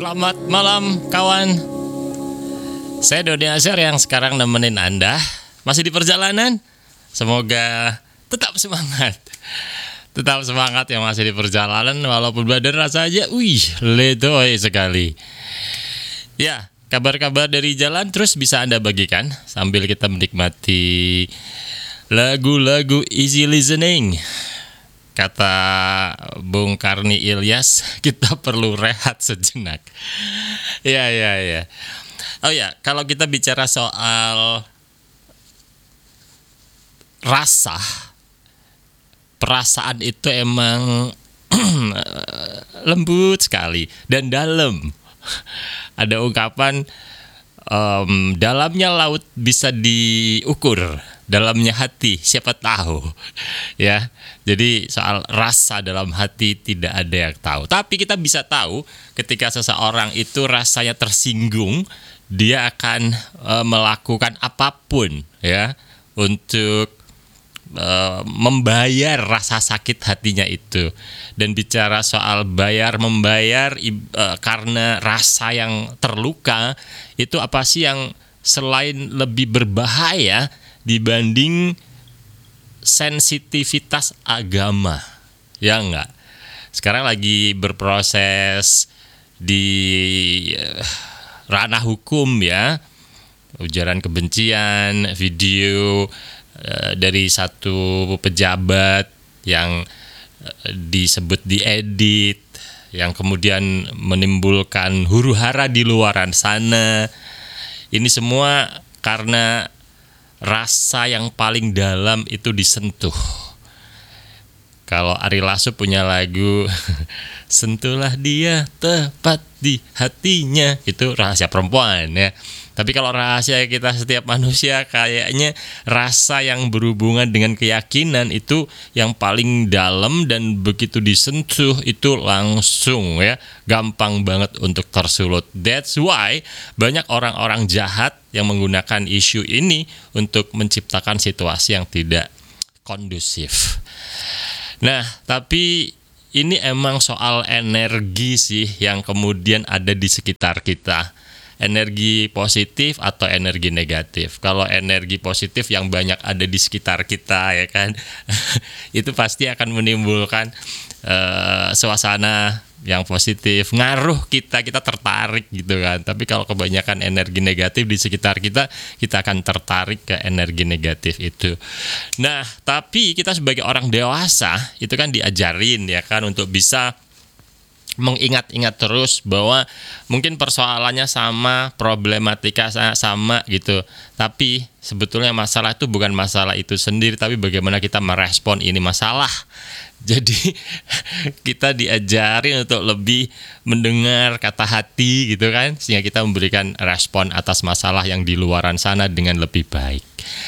Selamat malam kawan. Saya Dodi Azhar yang sekarang nemenin Anda. Masih di perjalanan. Semoga tetap semangat. Tetap semangat yang masih di perjalanan. Walaupun badan rasanya letoy sekali. Ya, kabar-kabar dari jalan terus bisa Anda bagikan sambil kita menikmati lagu-lagu easy listening. Kata Bung Karni Ilyas, kita perlu rehat sejenak. Ya. Oh ya, kalau kita bicara soal rasa, perasaan itu emang lembut sekali dan dalam. Ada ungkapan dalamnya laut bisa diukur, dalamnya hati siapa tahu, ya. Jadi soal rasa dalam hati tidak ada yang tahu. Tapi kita bisa tahu ketika seseorang itu rasanya tersinggung, dia akan melakukan apapun, ya, untuk membayar rasa sakit hatinya itu. Dan bicara soal membayar karena rasa yang terluka, itu apa sih yang selain lebih berbahaya dibanding sensitivitas agama, ya enggak? Sekarang lagi berproses di ranah hukum, ya, ujaran kebencian, video dari satu pejabat yang disebut diedit, yang kemudian menimbulkan huru-hara di luaran sana. Ini semua karena rasa yang paling dalam itu disentuh. Kalau Ari Lasso punya lagu sentuhlah dia tepat di hatinya, itu rahasia perempuan, ya. Tapi kalau rahasia kita setiap manusia, kayaknya rasa yang berhubungan dengan keyakinan itu yang paling dalam, dan begitu disentuh itu langsung, ya, gampang banget untuk tersulut. That's why banyak orang-orang jahat yang menggunakan isu ini untuk menciptakan situasi yang tidak kondusif. Nah, tapi ini emang soal energi sih yang kemudian ada di sekitar kita. Energi positif atau energi negatif. Kalau energi positif yang banyak ada di sekitar kita, ya kan, itu pasti akan menimbulkan suasana yang positif, ngaruh kita tertarik gitu kan. Tapi kalau kebanyakan energi negatif di sekitar kita akan tertarik ke energi negatif itu. Nah, tapi kita sebagai orang dewasa itu kan diajarin, ya kan, untuk bisa mengingat-ingat terus bahwa mungkin persoalannya sama, problematika sama gitu. Tapi sebetulnya masalah itu bukan masalah itu sendiri, tapi bagaimana kita merespon ini masalah. Jadi kita diajarin untuk lebih mendengar kata hati gitu kan, sehingga kita memberikan respon atas masalah yang di luaran sana dengan lebih baik.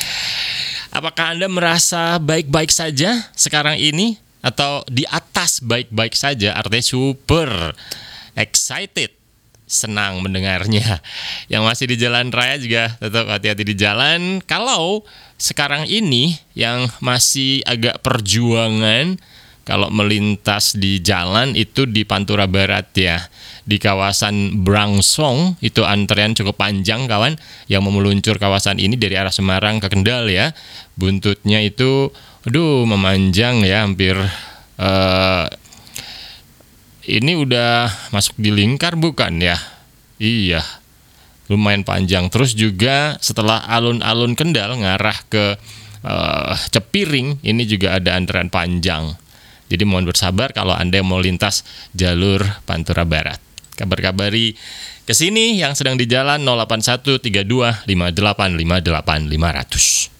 Apakah Anda merasa baik-baik saja sekarang ini? Atau di atas baik-baik saja, artinya super excited, senang mendengarnya. Yang masih di jalan raya juga tetap hati-hati di jalan. Kalau sekarang ini yang masih agak perjuangan, kalau melintas di jalan itu di Pantura Barat, ya, di kawasan Brangsong itu antrean cukup panjang, kawan, yang mau meluncur kawasan ini dari arah Semarang ke Kendal, ya. Buntutnya itu memanjang, ya, hampir ini udah masuk di Lingkar bukan, ya? Iya, lumayan panjang. Terus juga setelah alun-alun Kendal ngarah ke Cepiring, ini juga ada antrean panjang. Jadi mohon bersabar kalau Anda mau lintas jalur Pantura Barat. Kabar-kabari ke sini yang sedang di jalan 081 32 58 58 500.